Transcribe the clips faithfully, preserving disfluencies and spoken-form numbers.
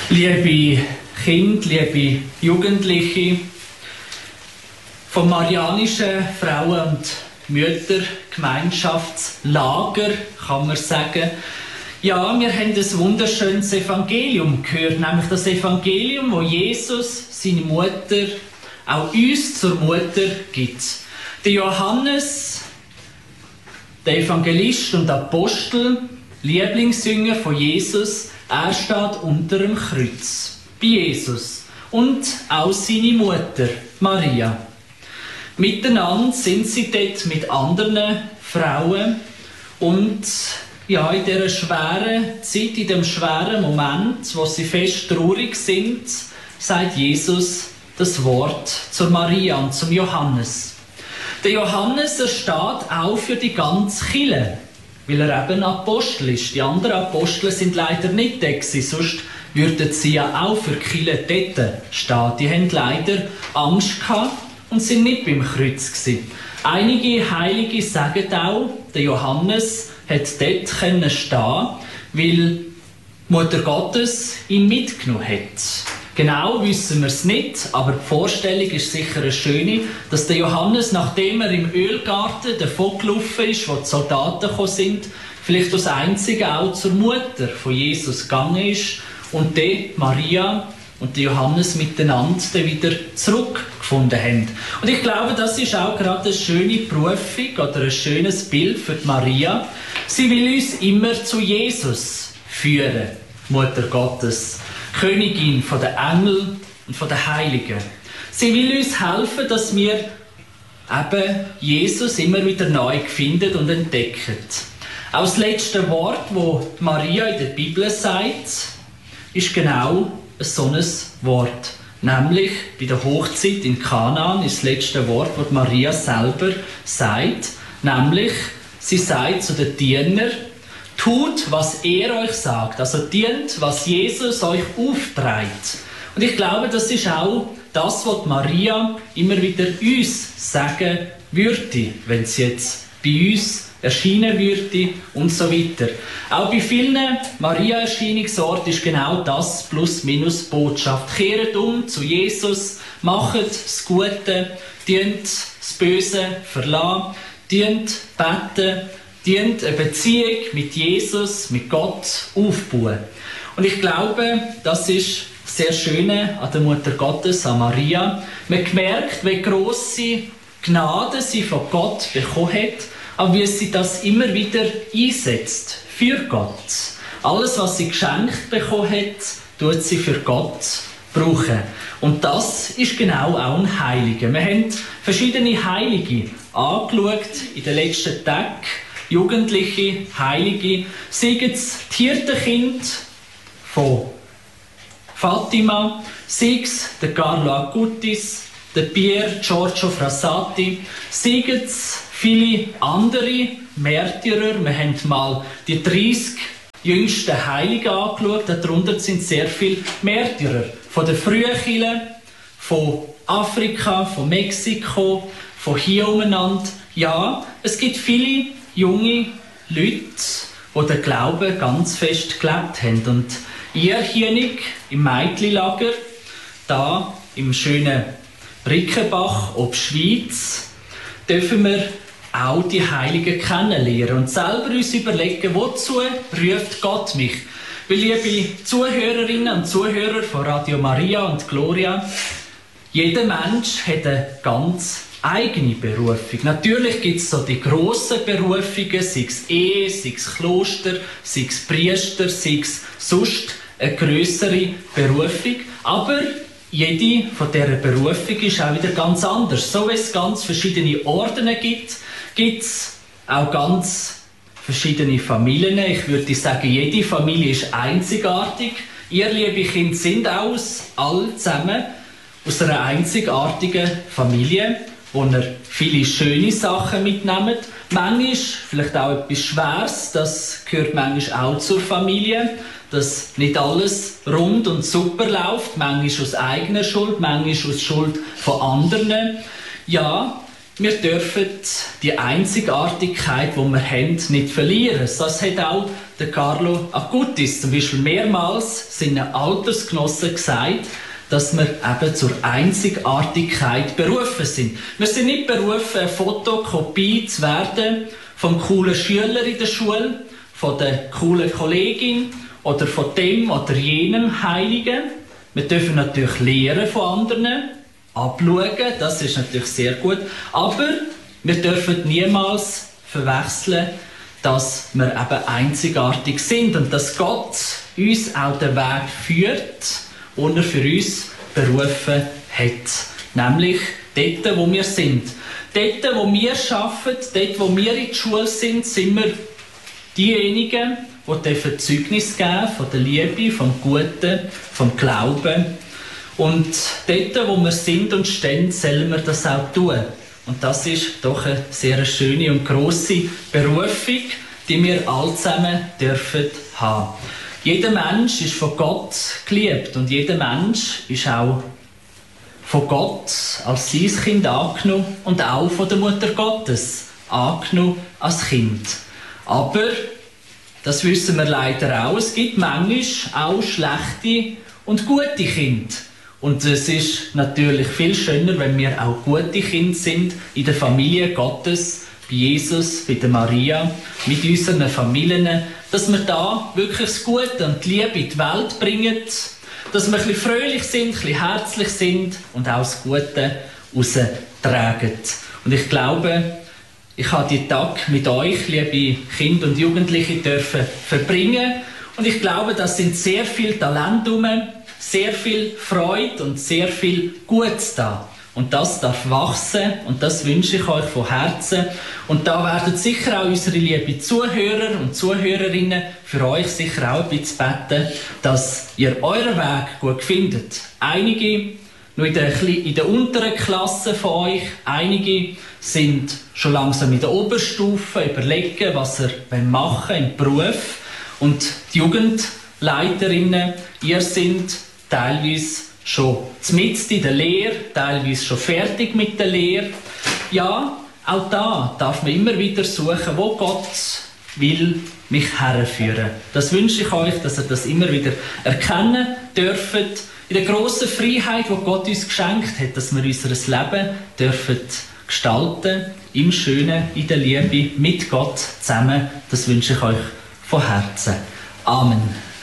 Liebe Kinder, liebe Jugendliche, vom Marianischen Frauen- und Müttergemeinschaftslager kann man sagen, ja, wir haben ein wunderschönes Evangelium gehört, nämlich das Evangelium, wo Jesus, seine Mutter, auch uns zur Mutter gibt. Der Johannes, der Evangelist und Apostel, Lieblingsjünger von Jesus, er steht unter dem Kreuz bei Jesus und auch seine Mutter Maria. Miteinander sind sie dort mit anderen Frauen und ja, in dieser schweren Zeit, in dem schweren Moment, wo sie fest traurig sind, sagt Jesus das Wort zur Maria und zum Johannes. Der Johannes, er steht auch für die ganze Kirche, weil er eben Apostel ist. Die anderen Apostel sind leider nicht da gewesen, sonst würden sie ja auch für die Kirche dort stehen. Die haben leider Angst gehabt und sind nicht beim Kreuz gewesen. Einige Heilige sagen auch, der Johannes hat dort können stehen, weil Mutter Gottes ihn mitgenommen hat. Genau wissen wir es nicht, aber die Vorstellung ist sicher eine schöne, dass der Johannes, nachdem er im Ölgarten davon gelaufen ist, wo die Soldaten gekommen sind, vielleicht das Einzige auch zur Mutter von Jesus gegangen ist und die Maria und der Johannes miteinander dann wieder zurückgefunden haben. Und ich glaube, das ist auch gerade eine schöne Berufung oder ein schönes Bild für die Maria. Sie will uns immer zu Jesus führen, Mutter Gottes, Königin von den Engeln und von den Heiligen. Sie will uns helfen, dass wir eben Jesus immer wieder neu finden und entdecken. Auch das letzte Wort, das Maria in der Bibel sagt, ist genau so ein Wort. Nämlich bei der Hochzeit in Kanaan ist das letzte Wort, das Maria selber sagt. Nämlich, sie sagt zu den Dienern, tut, was er euch sagt. Also dient, was Jesus euch aufträgt. Und ich glaube, das ist auch das, was Maria immer wieder uns sagen würde, wenn sie jetzt bei uns erscheinen würde und so weiter. Auch bei vielen Maria-Erscheinungsorten ist genau das plus-minus Botschaft. Kehrt um zu Jesus, macht das Gute, dient das Böse verlassen, dient beten, dient eine Beziehung mit Jesus, mit Gott aufbauen. Und ich glaube, das ist das sehr Schöne an der Mutter Gottes, an Maria. Man merkt, wie grosse Gnade sie von Gott bekommen hat, aber wie sie das immer wieder einsetzt für Gott. Alles, was sie geschenkt bekommen hat, tut sie für Gott brauchen. Und das ist genau auch ein Heiliger. Wir haben verschiedene Heilige angeschaut in den letzten Tagen. Jugendliche, Heilige, sei es das Hirtenkind von Fatima, sei es der Carlo Acutis, der Pier Giorgio Frassati, sei es viele andere Märtyrer. Wir haben mal die dreißig jüngsten Heiligen angeschaut, darunter sind sehr viele Märtyrer von der frühen Kirche, von Afrika, von Mexiko, von hier umeinander. Ja, es gibt viele junge Leute, die den Glauben ganz fest gelebt haben. Und ihr hier im Meitli-Lager, da im schönen Rickenbach, ob Schweiz, dürfen wir auch die Heiligen kennenlernen und selber uns überlegen, wozu ruft Gott mich? Weil, liebe Zuhörerinnen und Zuhörer von Radio Maria und Gloria, jeder Mensch hat eine ganz eigene Berufung. Natürlich gibt es so die grossen Berufungen, sei es Ehe, sei es Kloster, sei es Priester, sei es sonst eine grössere Berufung. Aber jede von dieser Berufung ist auch wieder ganz anders. So wie es ganz verschiedene Orden gibt, gibt es auch ganz verschiedene Familien. Ich würde sagen, jede Familie ist einzigartig. Ihr, liebe Kinder, sind aus all zusammen aus einer einzigartigen Familie, wo ihr viele schöne Sachen mitnehmt. Manchmal vielleicht auch etwas Schweres, das gehört manchmal auch zur Familie, dass nicht alles rund und super läuft, manchmal aus eigener Schuld, manchmal aus Schuld von anderen. Ja, wir dürfen die Einzigartigkeit, die wir haben, nicht verlieren. Das hat auch der Carlo Acutis zum Beispiel mehrmals seinen Altersgenossen gesagt, dass wir eben zur Einzigartigkeit berufen sind. Wir sind nicht berufen, eine Fotokopie zu werden vom coolen Schüler in der Schule, von der coolen Kollegin oder von dem oder jenem Heiligen. Wir dürfen natürlich lernen von anderen, abschauen, das ist natürlich sehr gut, aber wir dürfen niemals verwechseln, dass wir eben einzigartig sind und dass Gott uns auch den Weg führt, den er für uns berufen hat. Nämlich dort, wo wir sind. Dort, wo wir arbeiten, dort, wo wir in der Schule sind, sind wir diejenigen, die Zeugnis geben von der Liebe, vom Guten, vom Glauben. Und dort, wo wir sind und stehen, sollen wir das auch tun. Und das ist doch eine sehr schöne und grosse Berufung, die wir alle zusammen dürfen haben. Jeder Mensch ist von Gott geliebt und jeder Mensch ist auch von Gott als sein Kind angenommen und auch von der Mutter Gottes angenommen als Kind. Aber, das wissen wir leider auch, es gibt manchmal auch schlechte und gute Kinder. Und es ist natürlich viel schöner, wenn wir auch gute Kinder sind in der Familie Gottes, bei Jesus, bei der Maria, mit unseren Familien, dass wir da wirklich das Gute und die Liebe in die Welt bringen, dass wir ein bisschen fröhlich sind, ein bisschen herzlich sind und auch das Gute raustragen. Und ich glaube, ich habe die Tag mit euch, liebe Kinder und Jugendliche, dürfen verbringen. Und ich glaube, da sind sehr viel Talent rum, sehr viel Freude und sehr viel Gutes da. Und das darf wachsen und das wünsche ich euch von Herzen. Und da werden sicher auch unsere lieben Zuhörer und Zuhörerinnen für euch sicher auch ein bisschen beten, dass ihr euren Weg gut findet. Einige nur in der, in der unteren Klasse von euch, einige sind schon langsam in der Oberstufe, überlegen, was ihr machen wollt im Beruf. Und die Jugendleiterinnen, ihr seid teilweise schon mitten in der Lehre, teilweise schon fertig mit der Lehre. Ja, auch da darf man immer wieder suchen, wo Gott will mich herführen. Das wünsche ich euch, dass ihr das immer wieder erkennen dürft. In der grossen Freiheit, die Gott uns geschenkt hat, dass wir unser Leben dürfen gestalten, im Schönen, in der Liebe, mit Gott zusammen. Das wünsche ich euch von Herzen. Amen.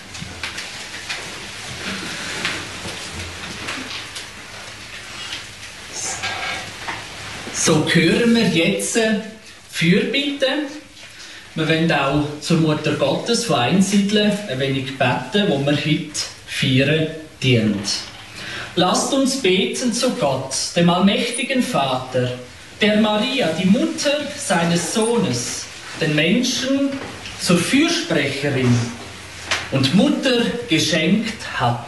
So hören wir jetzt Fürbitte. Wir wollen auch zur Mutter Gottes von Einsiedeln ein wenig beten, wo wir heute feiern dient. Lasst uns beten zu Gott, dem allmächtigen Vater, der Maria, die Mutter seines Sohnes, den Menschen zur Fürsprecherin und Mutter geschenkt hat.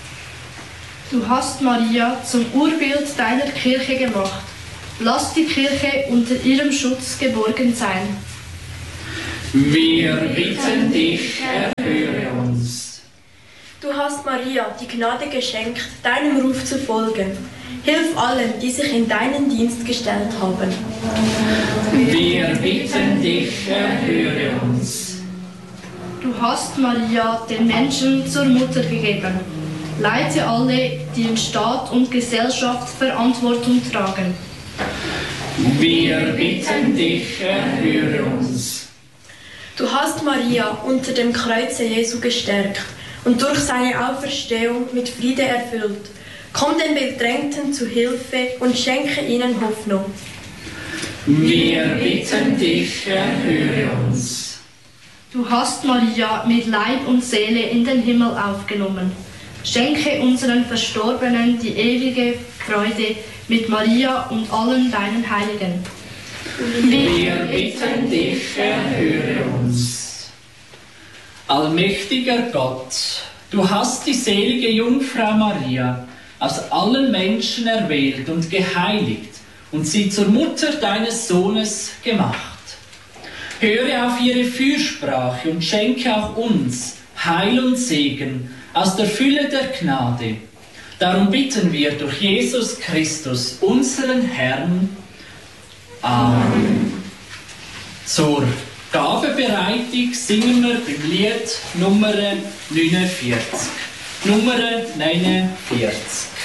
Du hast Maria zum Urbild deiner Kirche gemacht. Lass die Kirche unter ihrem Schutz geborgen sein. Wir bitten dich, erhöre uns. Du hast Maria die Gnade geschenkt, deinem Ruf zu folgen. Hilf allen, die sich in deinen Dienst gestellt haben. Wir bitten dich, erhöre uns. Du hast Maria den Menschen zur Mutter gegeben. Leite alle, die in Staat und Gesellschaft Verantwortung tragen. Wir bitten dich, erhöre uns. Du hast Maria unter dem Kreuze Jesu gestärkt und durch seine Auferstehung mit Friede erfüllt. Komm den Bedrängten zu Hilfe und schenke ihnen Hoffnung. Wir bitten dich, erhöre uns. Du hast Maria mit Leib und Seele in den Himmel aufgenommen. Schenke unseren Verstorbenen die ewige Freude mit Maria und allen deinen Heiligen. Wir bitten dich, erhöre uns. Allmächtiger Gott, du hast die selige Jungfrau Maria aus allen Menschen erwählt und geheiligt und sie zur Mutter deines Sohnes gemacht. Höre auf ihre Fürsprache und schenke auch uns Heil und Segen aus der Fülle der Gnade. Darum bitten wir durch Jesus Christus, unseren Herrn. Amen. Zur Gabenbereitung singen wir beim Lied Nummer neunundvierzig. Nummer neunundvierzig.